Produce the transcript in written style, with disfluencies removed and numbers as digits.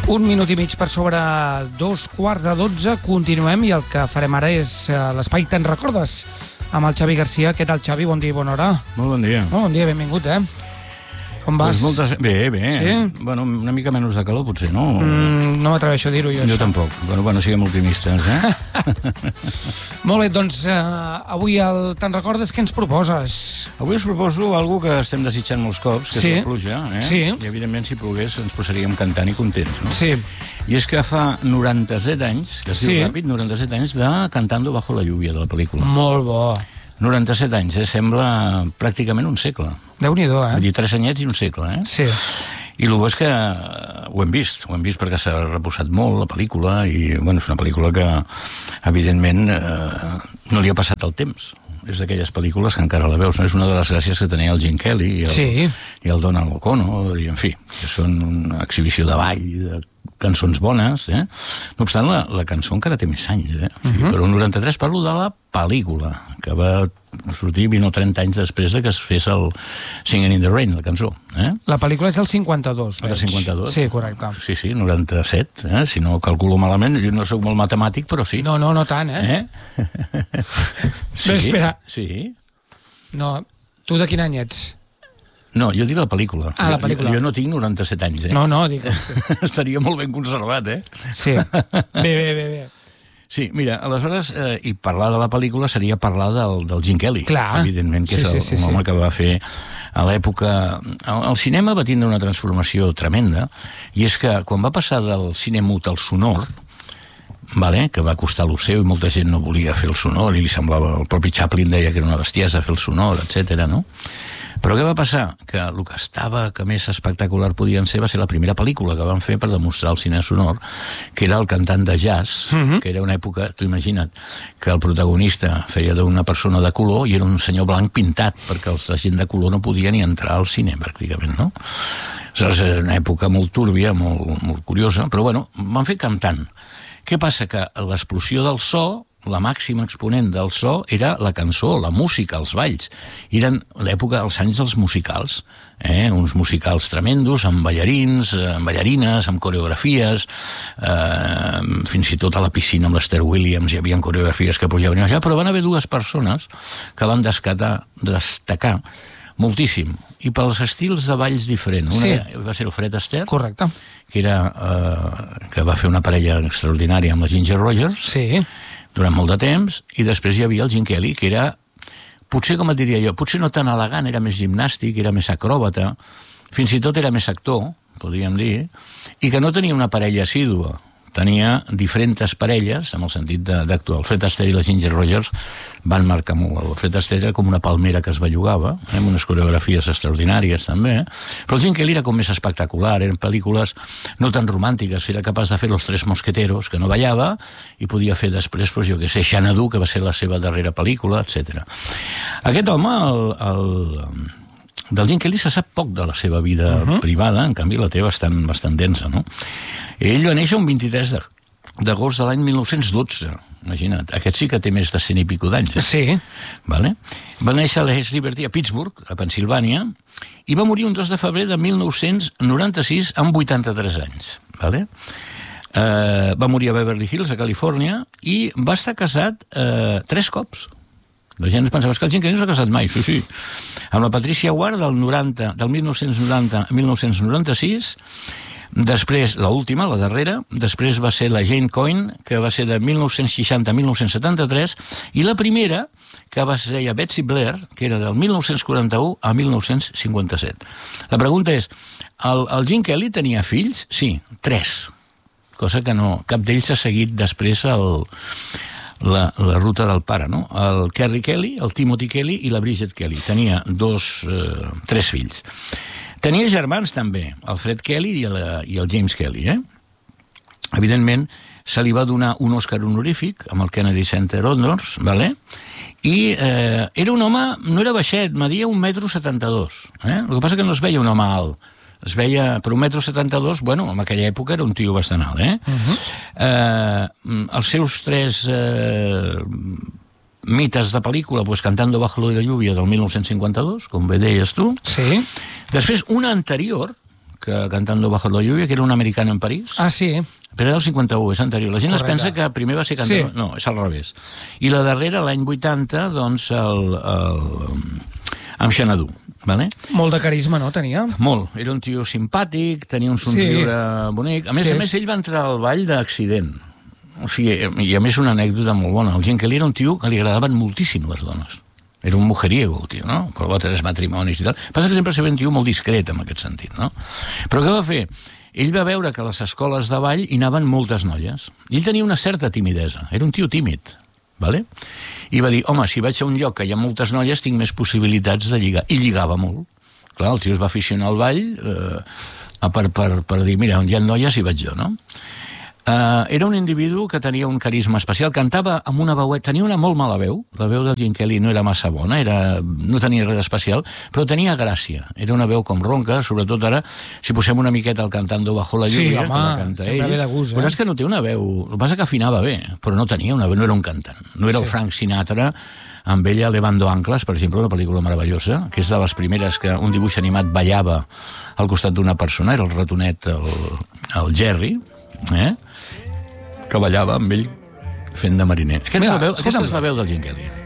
Un minut i mig per sobre 2:15. Continuem i el que farem ara és l'espai Te'n recordes? Amb el Xavi Garcia. Què tal, Xavi? Bon dia i bona hora. Molt bon dia. Bon dia, benvingut, Com vas? Pues bé. Sí? Bueno, una mica menys de calor, potser, no? No m'atreveixo a dir-ho, jo. Jo tampoc. Bueno, siguem optimistes, Molt bé, doncs avui el Te'n recordes? Què ens proposes? Avui us proposo algo que estem desitjant molts cops, que és la pluja, Sí. I, evidentment, si plogués, ens posaríem cantant i contents, no? Sí. I és que fa 97 anys, que es diu ràpid, 97 anys de Cantando bajo la lluvia, de la pel·lícula. Molt bo. 97 anys, sembla pràcticament un segle. Déu-n'hi-do, Vull dir, 3 anyets i un segle, Sí. I el bo és que ho hem vist perquè s'ha reposat molt la pel·lícula i, bueno, és una pel·lícula que, evidentment, no li ha passat el temps. És d'aquelles pel·lícules que encara la veus, no? És una de les gràcies que tenia el Gene Kelly i el Donald O'Connor, i, en fi, que són una exhibició de ball, de cançons bones, No obstant, la cançó encara té més anys, Però el 93 parlo de la pel·lícula, que va sortir 20 o 30 anys després de que es fes el Singing in the Rain, la cançó. La pel·lícula és del 52, Del 52? Sí, correcte. Sí, 97, Si no calculo malament, jo no soc molt matemàtic, però sí. No tant, Sí, Bé, espera. Sí. No, tu de quin any ets? No, jo dic la pel·lícula. La pel·lícula. Jo no tinc 97 anys, No, dic... Estaria molt ben conservat, Sí. Bé. Sí, mira, aleshores, i parlar de la pel·lícula seria parlar del Gene Kelly. Clar. Evidentment, que és un home que va fer a l'època... El cinema va tindre una transformació tremenda, i és que quan va passar del cine mut al sonor, que va costar lo seu i molta gent no volia fer el sonor i li semblava, el propi Chaplin deia que era una bestiesa fer el sonor, etc. no? Però què va passar? Que el que més espectacular podien ser va ser la primera pel·lícula que van fer per demostrar el cine sonor, que era El cantant de jazz, que era una època, tu imagina't, que el protagonista feia d'una persona de color i era un senyor blanc pintat, perquè la gent de color no podia ni entrar al cine, pràcticament, no? Aleshores, era una època molt túrbia, molt curiosa, però bueno, van fer cantant. Què passa? Que l'explosió del so, la màxima exponent del so, era la cançó, la música, els balls. Eren l'època, els anys dels musicals, uns musicals tremendos, amb ballarins, amb ballarines, amb coreografies, fins i tot a la piscina amb l'Esther Williams hi havia coreografies que pujaven allà, però van haver dues persones que van destacar moltíssim, i pels estils de balls diferents. Una va ser el Fred Astaire, correcte, que va fer una parella extraordinària amb la Ginger Rogers durant molt de temps, i després hi havia el Gene Kelly, que era, potser, com et diria jo, potser no tan elegant, era més gimnàstic, era més acròbata, fins i tot era més actor, podríem dir, i que no tenia una parella assídua, tenia diferents parelles, amb el sentit d'actuar. El Fred Astaire i la Ginger Rogers van marcar molt. El Fred Astaire era com una palmera que es bellugava, amb unes coreografies extraordinàries, també. Però el Gene Kelly era com més espectacular, eren pel·lícules no tan romàntiques, era capaç de fer Los Tres Mosqueteros, que no ballava, i podia fer després, jo què sé, Xanadu, que va ser la seva darrera pel·lícula, etc. Aquest home, del Gene Kelly se sap poc de la seva vida privada, en canvi la té bastant densa, no? Ell va néixer un 23 d'agost de l'any 1912, imagina't. Aquest sí que té més de 100 i pico d'anys. Sí. Va néixer a l'East Liberty, a Pittsburgh, a Pensilvània, i va morir un 2 de febrer de 1996 amb 83 anys. Va morir a Beverly Hills, a Califòrnia, i va estar casat 3 cops. La gent es pensava que el Gene Kelly no s'ha casat mai, sí. Amb la Patricia Ward del 1990 a 1996, després, l'última, la darrera, després va ser la Jane Coyne, que va ser de 1960 a 1973, i la primera, que va ser Betsy Blair, que era del 1941 a 1957. La pregunta és, el Gene Kelly tenia fills? Sí, 3, cosa que no, cap d'ells ha seguit després la ruta del pare, no? El Kerry Kelly, el Timothy Kelly i la Bridget Kelly. Tenia 3 fills. Tenia germans, també, el Fred Kelly i el James Kelly, Evidentment, se li va donar un Òscar honorífic amb el Kennedy Center Honors, i era un home, no era baixet, media 1,72 m. El que passa que no es veia un home alt, es veia per 1,72 m, bueno, en aquella època era un tio bastant alt, Els seus 3 mites de pel·lícula, pues Cantando bajo la lluvia del 1952, com bé deies tu. Sí. Després, una anterior, Cantando bajo la lluvia, que era un americano en París. Ah, sí. Però era el 51, és anterior. La gent es pensa que primer va ser Cantando... Sí. No, és al revés. I la darrera, l'any 80, doncs, amb Xanadu. Vale? Molt de carisma, no, tenia? Molt. Era un tio simpàtic, tenia un somriure bonic. A més, ell va entrar al ball d'accident. O sigui, i a més una anècdota molt bona. El Gene Kelly era un tio que li agradaven moltíssim les dones. Era un mujeriego, el tio, no? Però va tenir matrimonis i tal. Passa que sempre s'ha un tio molt discret en aquest sentit, no? Però què va fer? Ell va veure que a les escoles de ball hi anaven moltes noies. I ell tenia una certa timidesa. Era un tio tímid. Vale? I va dir, home, si vaig a un lloc que hi ha moltes noies tinc més possibilitats de lligar. I lligava molt. Clar, el tio es va aficionar al ball per dir, mira, on hi ha noies hi vaig jo, no? Era un individu que tenia un carisma especial, cantava amb una veueta, tenia una molt mala veu, la veu del Gene Kelly no era massa bona, no tenia res d'especial, però tenia gràcia, era una veu com ronca, sobretot ara, si posem una miqueta al Cantando bajo la lluvia, sí, home, sempre ve de gust, però és que no té una veu, el que passa que afinava bé, però no tenia una veu, no era un cantant, no era el Frank Sinatra, amb ella Levando Anclas, per exemple, una pel·lícula meravellosa, que és de les primeres que un dibuix animat ballava al costat d'una persona, era el ratonet, el Jerry, que ballava amb ell fent de mariner. Aquesta és la veu del Gene Kelly.